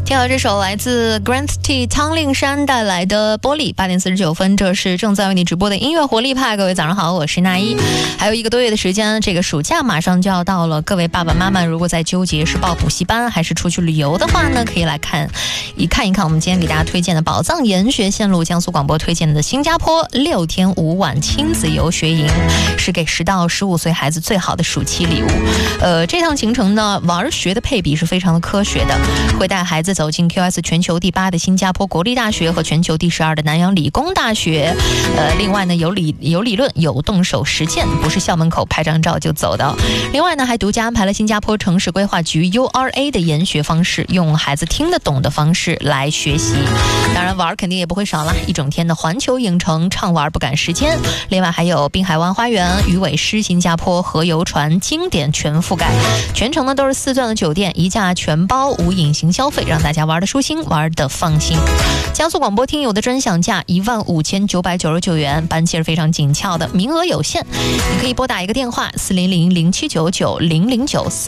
听到这首来自 Grant T 汤令山带来的玻璃，8点49分，这是正在为你直播的音乐活力派。各位早上好，我是那一。还有1个多月的时间，这个暑假马上就要到了。各位爸爸妈妈如果在纠结是报补习班还是出去旅游的话呢，可以来看一看我们今天给大家推荐的宝藏研学线路，江苏广播推荐的新加坡6天5晚亲子游学营，是给10到15岁孩子最好的暑期礼物。这趟行程呢，玩学的配比是非常的科学的，会带孩子走进 QS 全球第8的新加坡国立大学和全球第12的南洋理工大学。另外呢，有理论，有动手实践，不是校门口拍张照就走的。另外呢，还独家安排了新加坡城市规划局 URA 的研学方式，用孩子听得懂的方式来学习。当然玩肯定也不会少了，一整天的环球影城，畅玩不赶时间。另外还有滨海湾花园、鱼尾狮新加坡河游船经典全覆盖，全程呢都是4钻的酒店，1价全包，无隐形消费，让大家玩得舒心，玩得放心。江苏广播听友的专享价15999元，班期是非常紧俏的，名额有限，你可以拨打一个电话40007990009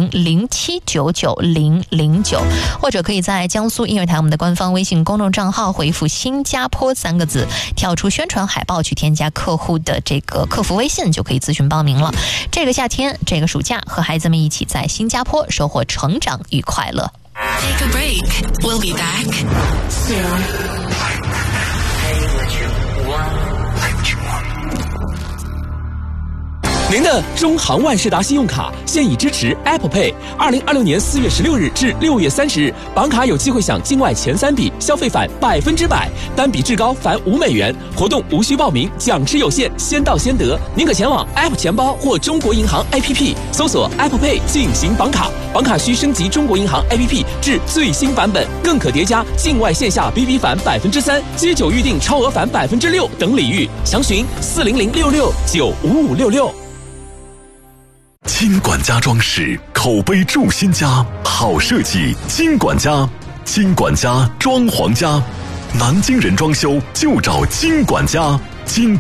40007990009，或者可以在江苏音乐台我们的官方微信公众账号回复新加坡3个字，跳出宣传海报去添加客户的这个客服微信，就可以咨询报名了。这个夏天，这个暑假，和孩子们一起在新加坡收获成长与快乐。 Take a break. We'll be back soon. Hey, 您的中航万事达信用卡现已支持 Apple Pay。2026年4月16日至6月30日，绑卡有机会享境外前3笔消费返100%，单笔至高返5美元。活动无需报名，奖池有限，先到先得。您可前往 App 钱包或中国银行 APP 搜索 Apple Pay 进行绑卡，绑卡需升级中国银行 APP 至最新版本，更可叠加境外线下 BB 返3%、街9预订超额返6%等礼遇。详询40066955566。 金管家装饰，口碑筑新家，好设计金管家，金管家装潢家，南京人装修就找金管家。金